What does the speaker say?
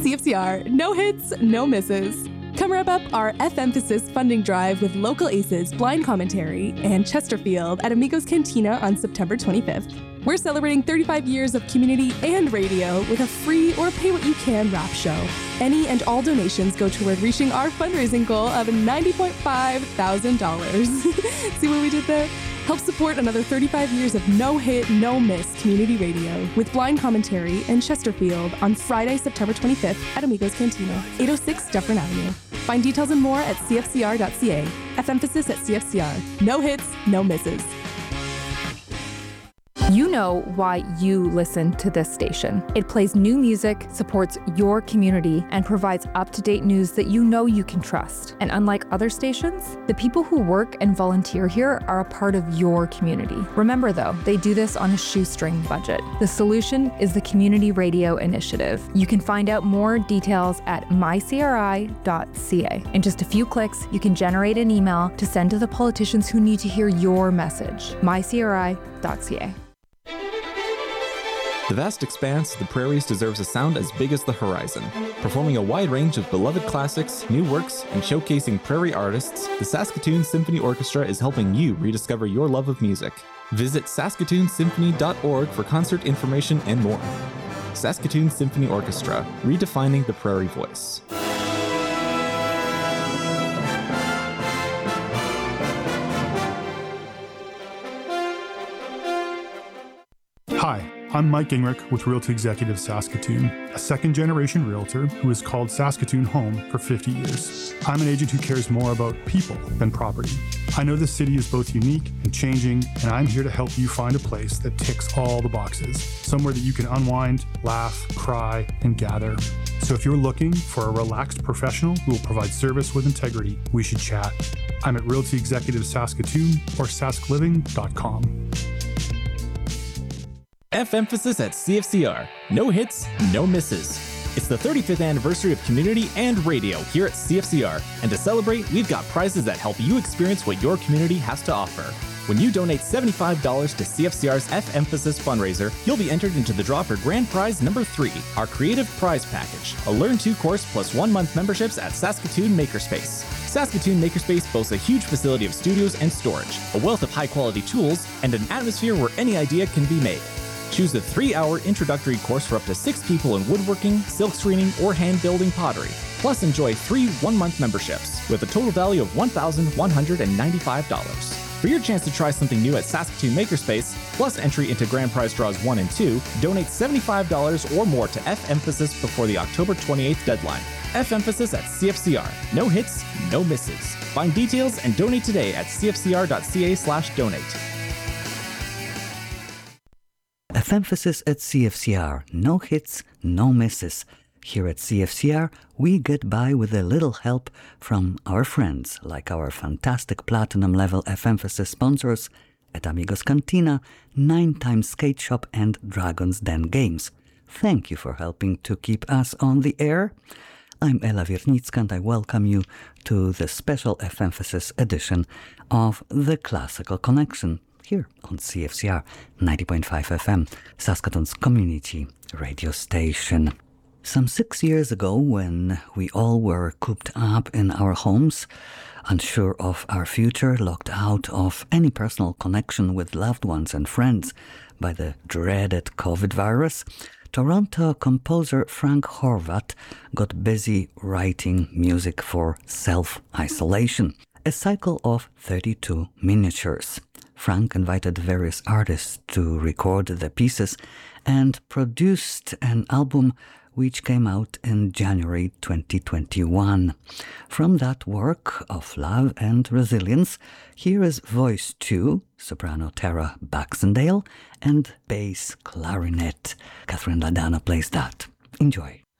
CFCR, no hits, no misses. Come wrap up our F-Emphasis funding drive with local aces, Blind Commentary, and Chesterfield at Amigos Cantina on September 25th. We're celebrating 35 years of community and radio with a free or pay-what-you-can rap show. Any and all donations go toward reaching our fundraising goal of $90.5 thousand. See what we did there? Help support another 35 years of no-hit, no-miss community radio with Blind Commentary and Chesterfield on Friday, September 25th at Amigos Cantina, 806 Dufferin Avenue. Find details and more at cfcr.ca. F-Emphasis at CFCR. No hits, no misses. You know why you listen to this station. It plays new music, supports your community, and provides up-to-date news that you know you can trust. And unlike other stations, the people who work and volunteer here are a part of your community. Remember though, they do this on a shoestring budget. The solution is the Community Radio Initiative. You can find out more details at mycri.ca. In just a few clicks, you can generate an email to send to the politicians who need to hear your message. mycri.ca. The vast expanse of the prairies deserves a sound as big as the horizon. Performing a wide range of beloved classics, new works, and showcasing prairie artists, the Saskatoon Symphony Orchestra is helping you rediscover your love of music. Visit saskatoonsymphony.org for concert information and more. Saskatoon Symphony Orchestra, redefining the prairie voice. Hi, I'm Mike Gingrich with Realty Executive Saskatoon, a second-generation realtor who has called Saskatoon home for 50 years. I'm an agent who cares more about people than property. I know this city is both unique and changing, and I'm here to help you find a place that ticks all the boxes, somewhere that you can unwind, laugh, cry, and gather. So if you're looking for a relaxed professional who will provide service with integrity, we should chat. I'm at Realty Executive Saskatoon or SaskLiving.com. F-Emphasis at CFCR. No hits, no misses. It's the 35th anniversary of community and radio here at CFCR. And to celebrate, we've got prizes that help you experience what your community has to offer. When you donate $75 to CFCR's F-Emphasis fundraiser, you'll be entered into the draw for grand prize number 3, our Creative Prize Package, a Learn To course plus 1-month memberships at Saskatoon Makerspace. Saskatoon Makerspace boasts a huge facility of studios and storage, a wealth of high-quality tools, and an atmosphere where any idea can be made. Choose the 3-hour introductory course for up to 6 people in woodworking, silk screening, or hand-building pottery. Plus, enjoy 3 1-month memberships with a total value of $1,195. For your chance to try something new at Saskatoon Makerspace, plus entry into grand prize draws 1 and 2, donate $75 or more to F-Emphasis before the October 28th deadline. F-Emphasis at CFCR. No hits, no misses. Find details and donate today at cfcr.ca/donate. F-Emphasis at CFCR. No hits, no misses. Here at CFCR, we get by with a little help from our friends, like our fantastic platinum-level F-Emphasis sponsors at Amigos Cantina, 9 Times Skate Shop, and Dragon's Den Games. Thank you for helping to keep us on the air. I'm Ela Wiernicka, and I welcome you to the special F-Emphasis edition of The Classical Connection, here on CFCR 90.5 FM, Saskatoon's community radio station. Some 6 years ago, when we all were cooped up in our homes, unsure of our future, locked out of any personal connection with loved ones and friends by the dreaded COVID virus, Toronto composer Frank Horvath got busy writing music for self-isolation, a cycle of 32 miniatures. Frank invited various artists to record the pieces and produced an album which came out in January 2021. From that work of love and resilience, here is Voice 2, soprano Tara Baxendale, and bass clarinet. Catherine Ladana plays that. Enjoy.